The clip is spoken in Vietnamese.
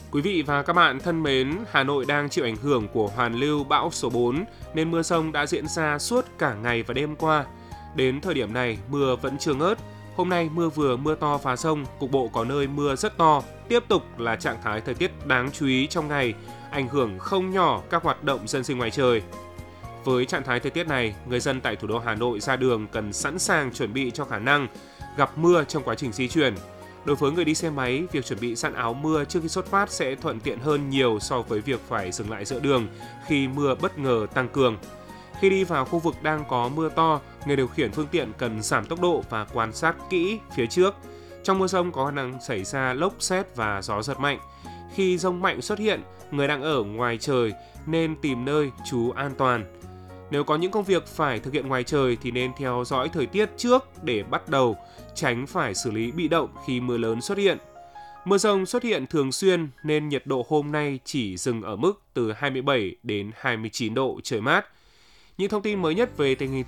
Quý vị và các bạn thân mến, Hà Nội đang chịu ảnh hưởng của hoàn lưu bão số 4 nên mưa rông đã diễn ra suốt cả ngày và đêm qua. Đến thời điểm này, mưa vẫn chưa ngớt. Hôm nay mưa vừa mưa to phá rông, cục bộ có nơi mưa rất to. Tiếp tục là trạng thái thời tiết đáng chú ý trong ngày, ảnh hưởng không nhỏ các hoạt động dân sinh ngoài trời. Với trạng thái thời tiết này, người dân tại thủ đô Hà Nội ra đường cần sẵn sàng chuẩn bị cho khả năng gặp mưa trong quá trình di chuyển. Đối với người đi xe máy, việc chuẩn bị sẵn áo mưa trước khi xuất phát sẽ thuận tiện hơn nhiều so với việc phải dừng lại giữa đường khi mưa bất ngờ tăng cường. Khi đi vào khu vực đang có mưa to, người điều khiển phương tiện cần giảm tốc độ và quan sát kỹ phía trước. Trong mưa dông có khả năng xảy ra lốc sét và gió giật mạnh. Khi dông mạnh xuất hiện, người đang ở ngoài trời nên tìm nơi trú an toàn. Nếu có những công việc phải thực hiện ngoài trời thì nên theo dõi thời tiết trước để bắt đầu, tránh phải xử lý bị động khi mưa lớn xuất hiện. Mưa dông xuất hiện thường xuyên nên nhiệt độ hôm nay chỉ dừng ở mức từ 27 đến 29 độ, trời mát. Những thông tin mới nhất về tình hình